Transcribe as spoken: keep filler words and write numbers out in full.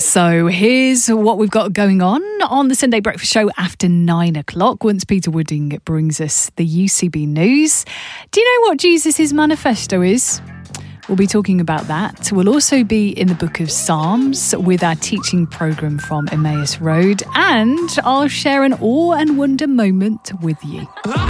So here's what we've got going on on the Sunday Breakfast Show after nine o'clock. Once Peter Wooding brings us the U C B news. Do you know what Jesus' manifesto is? We'll be talking about that. We'll also be in the book of Psalms with our teaching programme from Emmaus Road. And I'll share an awe and wonder moment with you.